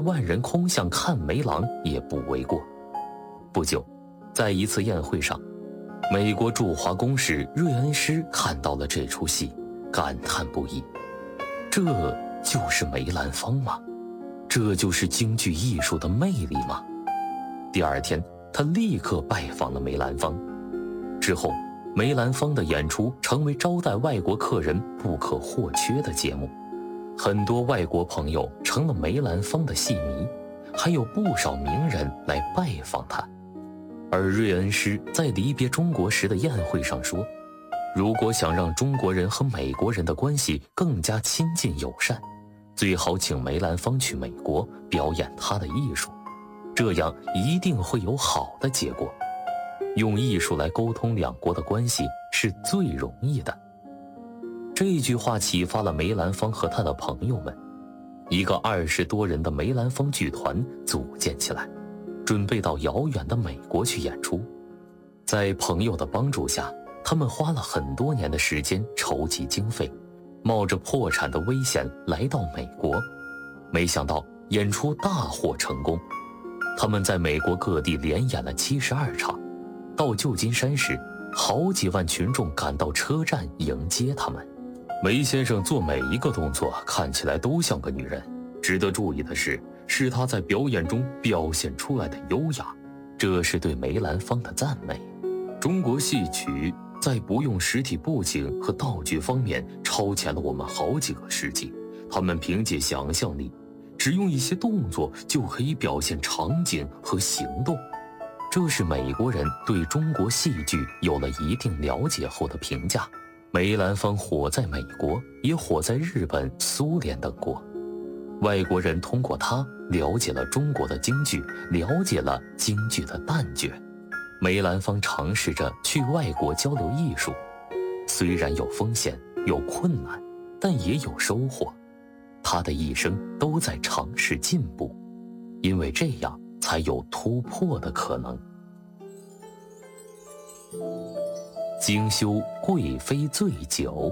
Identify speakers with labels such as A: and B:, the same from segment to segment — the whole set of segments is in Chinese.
A: 万人空巷看梅郎也不为过。不久，在一次宴会上，美国驻华公使瑞恩施看到了这出戏，感叹不已。这就是梅兰芳吗？这就是京剧艺术的魅力吗？第二天，他立刻拜访了梅兰芳。之后，梅兰芳的演出成为招待外国客人不可或缺的节目，很多外国朋友成了梅兰芳的戏迷，还有不少名人来拜访他。而瑞恩施在离别中国时的宴会上说，如果想让中国人和美国人的关系更加亲近友善，最好请梅兰芳去美国表演他的艺术，这样一定会有好的结果。用艺术来沟通两国的关系是最容易的。这句话启发了梅兰芳和他的朋友们，一个20多人的梅兰芳剧团组建起来，准备到遥远的美国去演出。在朋友的帮助下，他们花了很多年的时间筹集经费，冒着破产的危险来到美国。没想到演出大获成功，他们在美国各地连演了72场。到旧金山时，好几万群众赶到车站迎接他们。梅先生做每一个动作看起来都像个女人，值得注意的是他在表演中表现出来的优雅，这是对梅兰芳的赞美。中国戏曲在不用实体布景和道具方面超前了我们好几个世纪，他们凭借想象力，只用一些动作就可以表现场景和行动。这是美国人对中国戏剧有了一定了解后的评价。梅兰芳火在美国，也火在日本、苏联等国。外国人通过他了解了中国的京剧，了解了京剧的旦角。梅兰芳尝试着去外国交流艺术，虽然有风险，有困难，但也有收获。他的一生都在尝试进步，因为这样才有突破的可能。精修贵妃醉酒。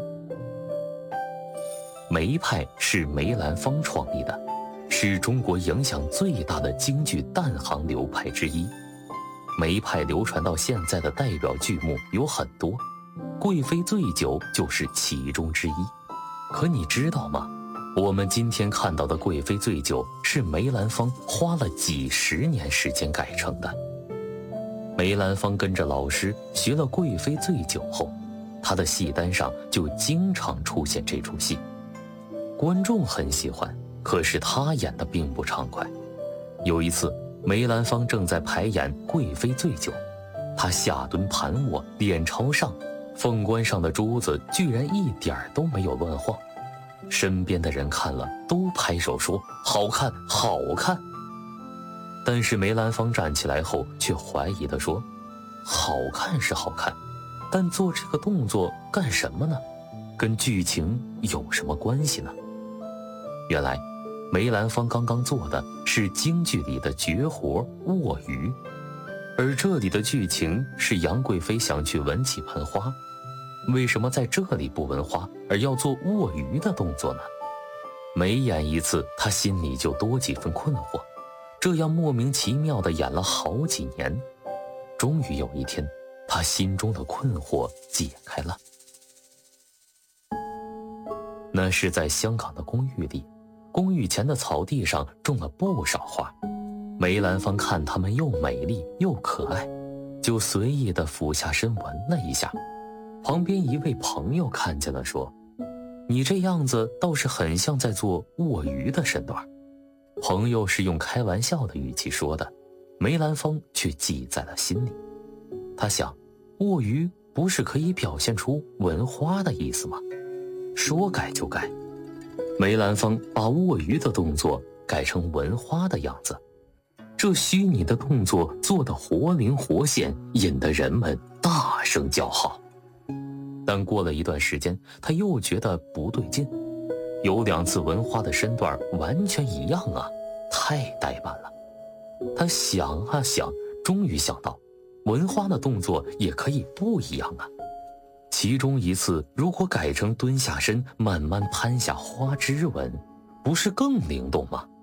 A: 梅派是梅兰芳创立的，是中国影响最大的京剧旦行流派之一。梅派流传到现在的代表剧目有很多，贵妃醉酒就是其中之一。可你知道吗？我们今天看到的贵妃醉酒是梅兰芳花了几十年时间改成的。梅兰芳跟着老师学了贵妃醉酒后，他的戏单上就经常出现这出戏，观众很喜欢，可是他演得并不畅快。有一次，梅兰芳正在排演贵妃醉酒，他下蹲盘卧，脸朝上，凤冠上的珠子居然一点都没有乱晃。身边的人看了都拍手说好看好看。但是梅兰芳站起来后却怀疑地说，好看是好看，但做这个动作干什么呢？跟剧情有什么关系呢？原来梅兰芳刚刚做的是京剧里的绝活卧鱼，而这里的剧情是杨贵妃想去闻几盆花，为什么在这里不闻花而要做卧鱼的动作呢？每演一次，他心里就多几分困惑，这样莫名其妙地演了好几年。终于有一天，他心中的困惑解开了。那是在香港的公寓里，公寓前的草地上种了不少花，梅兰芳看它们又美丽又可爱，就随意地俯下身闻了一下。旁边一位朋友看见了，说，你这样子倒是很像在做卧鱼的身段。朋友是用开玩笑的语气说的，梅兰芳却记在了心里。他想，卧鱼不是可以表现出闻花的意思吗？说改就改，梅兰芳把卧鱼的动作改成闻花的样子，这虚拟的动作做得活灵活现，引得人们大声叫好。但过了一段时间，他又觉得不对劲，有2次闻花的身段完全一样啊，太呆板了。他想啊想，终于想到，闻花的动作也可以不一样啊。其中一次如果改成蹲下身，慢慢攀下花枝闻，不是更灵动吗？